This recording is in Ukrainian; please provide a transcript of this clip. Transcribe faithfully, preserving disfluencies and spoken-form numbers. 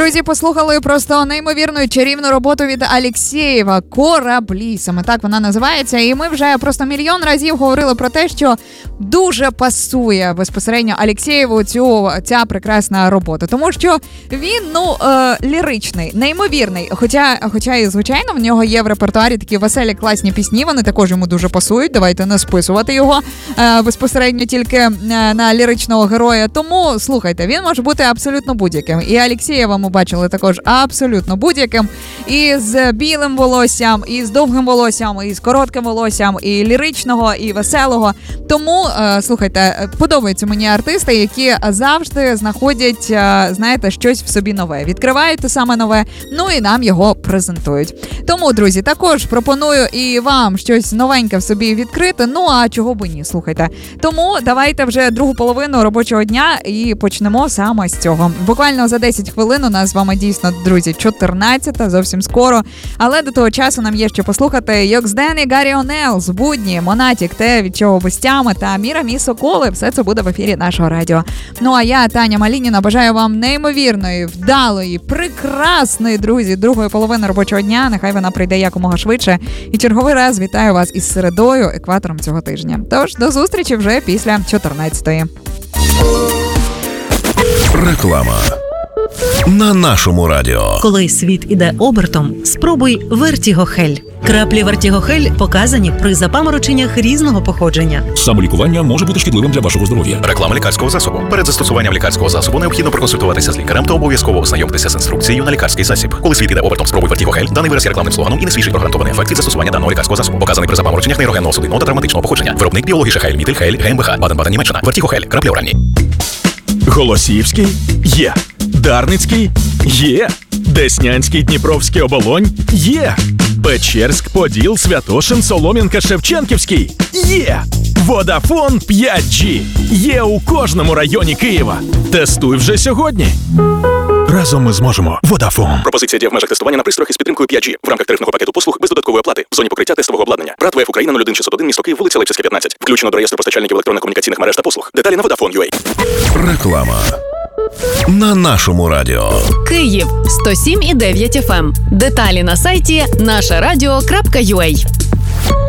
Друзі, послухали просто неймовірну чарівну роботу від Алєксєєва «Кораблі». Саме так вона називається. І ми вже просто мільйон разів говорили про те, що дуже пасує безпосередньо Алєксєєву цю, ця прекрасна робота. Тому що він, ну, е, ліричний, неймовірний. Хоча, хоча і, звичайно, в нього є в репертуарі такі веселі, класні пісні, вони також йому дуже пасують. Давайте не списувати його е, безпосередньо тільки е, на ліричного героя. Тому, слухайте, він може бути абсолютно будь-яким. І Алєксєєва ми бачили також абсолютно будь-яким. І з білим волоссям, і з довгим волоссям, і з коротким волоссям, і ліричного, і веселого. Тому, е, слухайте, подобаються мені артисти, які завжди знаходять, е, знаєте, щось в собі нове. Відкривають те саме нове, ну і нам його презентують. Тому, друзі, також пропоную і вам щось новеньке в собі відкрити. Ну, а чого б і ні, слухайте. Тому давайте вже другу половину робочого дня і почнемо саме з цього. Буквально за десять хвилин у нас з вами дійсно, друзі, чотирнадцята, зовсім скоро. Але до того часу нам є що послухати. Йоксден і Гаррі Онел з будні, Монатік, те, від чого без тями, та Міра Мі Соколи. Все це буде в ефірі нашого радіо. Ну а я, Таня Малініна, бажаю вам неймовірної, вдалої, прекрасної, друзі, другої половини робочого дня. Нехай вона прийде якомога швидше. І черговий раз вітаю вас із середою, екватором цього тижня. Тож, до зустрічі вже після чотирнадцятої. Реклама на нашому радіо. Коли світ іде обертом, спробуй Вертігохель. Краплі Вертігохель показані при запамороченнях різного походження. Самолікування може бути шкідливим для вашого здоров'я. Реклама лікарського засобу. Перед застосуванням лікарського засобу необхідно проконсультуватися з лікарем та обов'язково ознайомитися з інструкцією на лікарський засіб. Коли світ іде обертом, спробуй Вертігохель. Даний вираз є рекламним слоганом і не свідчить про гарантований ефект від застосування даного лікарського засобу. Показаний при запамороченнях нейрогенного судинного та травматичного походження. Виробник біологіше Хейль Мітель Хейль ГМБХ Баден-Баден, Німеччина. Вертігохель. Краплі оранні. Голосіївський є. Дарницький є. Деснянський, Дніпровський, Оболонь є. Печерськ, Поділ, Святошин, Солом'янка, Шевченківський є. Водафон п'ять джі є у кожному районі Києва. Тестуй вже сьогодні. Разом ми зможемо. Водафон. Пропозиція діє в межах тестування на пристроях із підтримкою п'ять джі в рамках тарифного пакету послуг без додаткової оплати в зоні покриття тестового обладнання. БРАТ ВФ Україна нуль один шістсот один, місто Київ, вулиця Липсівська, п'ятнадцять. Включено до реєстру постачальників електронно-комунікаційних мереж та послуг. Деталі на Vodafone.ua. Реклама на нашому радіо. Київ сто сім і дев'ять еф ем. Деталі на сайті наша радіо крапка ю а.